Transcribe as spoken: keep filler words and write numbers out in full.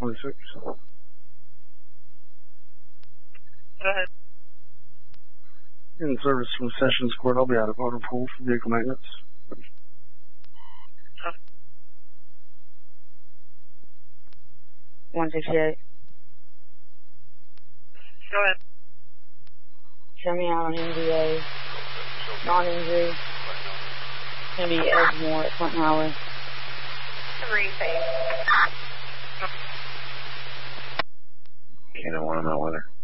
twenty-six. Go ahead. In service from Sessions Court, I'll be out of motor pool for vehicle maintenance. Oh. one sixty-eight. Go ahead. Show me out on N V A. Non-injury. It's going to be Edgemore at Clinton Highway. Three phase. Can't want him out with her.